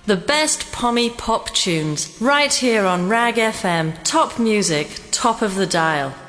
The best pommy pop tunes, right here on Rag FM. Top music, top of the dial.